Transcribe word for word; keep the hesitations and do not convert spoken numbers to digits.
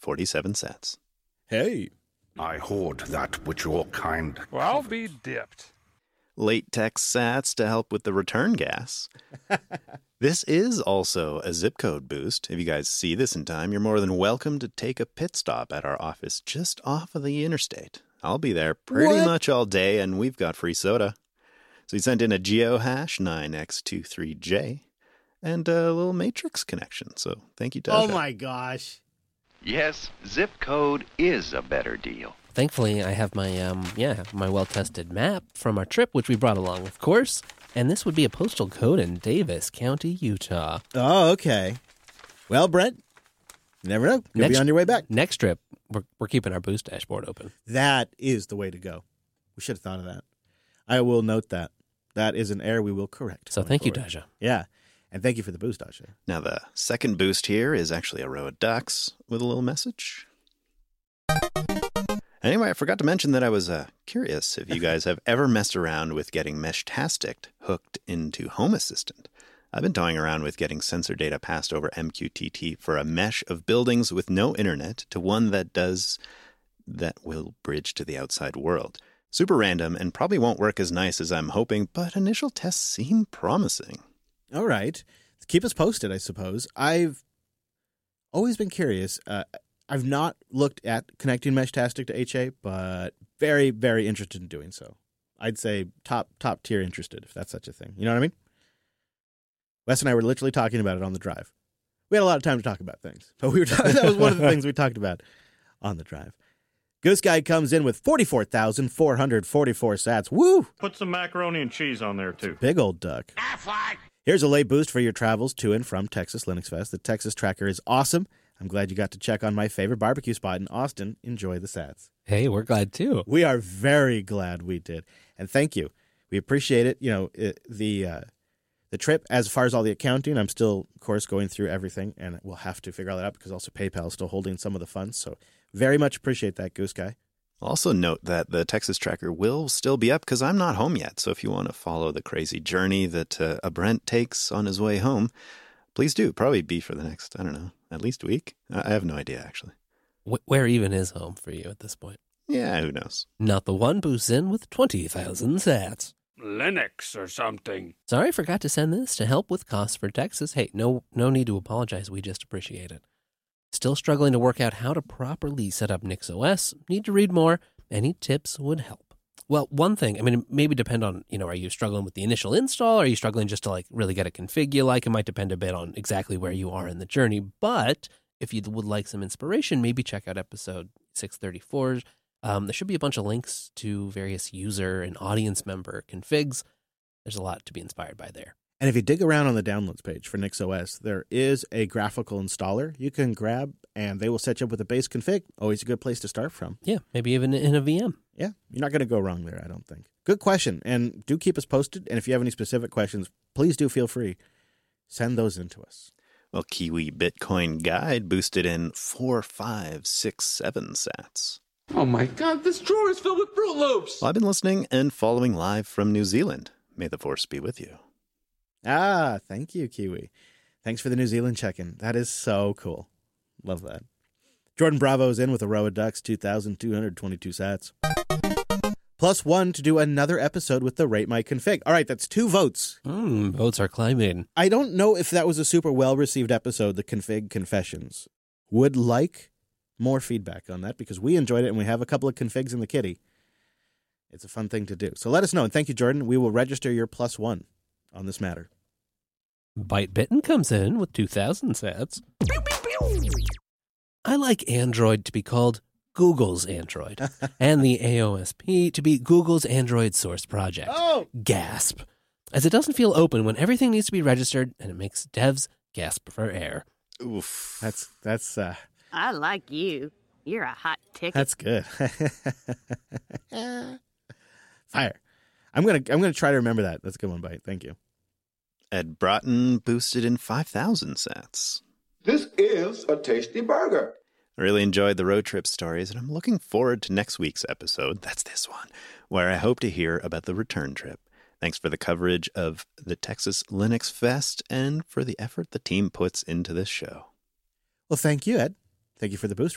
forty-seven sats. Hey. I hoard that which your kind... Well, I'll be dipped. Late text sats to help with the return gas. This is also a zip code boost. If you guys see this in time, you're more than welcome to take a pit stop at our office just off of the interstate. I'll be there pretty What? much all day, and we've got free soda. So he sent in a geohash nine x twenty-three J and a little matrix connection. So thank you, Tasha. Oh my gosh. Yes, zip code is a better deal. Thankfully, I have my um yeah my well-tested map from our trip, which we brought along, of course. And this would be a postal code in Davis County, Utah. Oh, okay. Well, Brent, you never know. You'll Next- be on your way back. Next trip, we're we're keeping our boost dashboard open. That is the way to go. We should have thought of that. I will note that. That is an error we will correct. So going thank you, forward. Dasha. Yeah. And thank you for the boost, Dasha. Now, the second boost here is actually a row of ducks with a little message. Anyway, I forgot to mention that I was uh, curious if you guys have ever messed around with getting Meshtastic hooked into Home Assistant. I've been toying around with getting sensor data passed over M Q T T for a mesh of buildings with no internet to one that does, that will bridge to the outside world. Super random and probably won't work as nice as I'm hoping, but initial tests seem promising. All right. Keep us posted, I suppose. I've always been curious. Uh, I've not looked at connecting Meshtastic to H A, but very, very interested in doing so. I'd say top top tier interested, if that's such a thing. You know what I mean? Wes and I were literally talking about it on the drive. We had a lot of time to talk about things, but we were that was one of the things we talked about on the drive. Goose Guy comes in with forty-four thousand four hundred forty-four sats. Woo! Put some macaroni and cheese on there, too. Big old duck. Here's a late boost for your travels to and from Texas Linux Fest. The Texas Tracker is awesome. I'm glad you got to check on my favorite barbecue spot in Austin. Enjoy the sats. Hey, we're glad too. We are very glad we did. And thank you. We appreciate it. You know, it, the uh, the trip, as far as all the accounting, I'm still, of course, going through everything, and we'll have to figure all that out because also PayPal is still holding some of the funds. So very much appreciate that, Goose Guy. Also note that the Texas Tracker will still be up because I'm not home yet. So if you want to follow the crazy journey that uh, a Brent takes on his way home, please do. Probably be for the next, I don't know, at least week. I have no idea, actually. Wh- where even is home for you at this point? Yeah, who knows? Not the one boosts in with twenty thousand sats. Linux or something. Sorry, I forgot to send this to help with costs for Texas. Hey, no, no need to apologize. We just appreciate it. Still struggling to work out how to properly set up NixOS? Need to read more? Any tips would help. Well, one thing, I mean, it maybe depend on, you know, are you struggling with the initial install? Are you struggling just to like really get a config you like? It might depend a bit on exactly where you are in the journey. But if you would like some inspiration, maybe check out episode six thirty-four. Um, there should be a bunch of links to various user and audience member configs. There's a lot to be inspired by there. And if you dig around on the downloads page for NixOS, there is a graphical installer you can grab, and they will set you up with a base config. Always a good place to start from. Yeah, maybe even in a V M. Yeah, you're not going to go wrong there, I don't think. Good question, and do keep us posted. And if you have any specific questions, please do feel free. Send those in to us. Well, Kiwi Bitcoin Guide boosted in four five six seven sats. Oh my god, this drawer is filled with Fruit Loops! Well, I've been listening and following live from New Zealand. May the force be with you. Ah, thank you, Kiwi. Thanks for the New Zealand check-in. That is so cool. Love that. Jordan Bravo is in with a row of ducks, two thousand two hundred twenty-two sats. Plus one to do another episode with the Rate My Config. All right, that's two votes. Mm, votes are climbing. I don't know if that was a super well-received episode, the Config Confessions. Would like more feedback on that because we enjoyed it and we have a couple of configs in the kitty. It's a fun thing to do. So let us know. And thank you, Jordan. We will register your plus one on this matter. Byte Bitten comes in with two thousand sats. I like Android to be called Google's Android and the A O S P to be Google's Android source project. Oh! Gasp. As it doesn't feel open when everything needs to be registered and it makes devs gasp for air. Oof. That's, that's, uh... I like you. You're a hot ticket. That's good. Fire. I'm gonna I'm gonna try to remember that. That's a good one, Byte. Thank you. Ed Broughton boosted in five thousand sats. This is a tasty burger. I really enjoyed the road trip stories, and I'm looking forward to next week's episode, that's this one, where I hope to hear about the return trip. Thanks for the coverage of the Texas Linux Fest and for the effort the team puts into this show. Well, thank you, Ed. Thank you for the boost.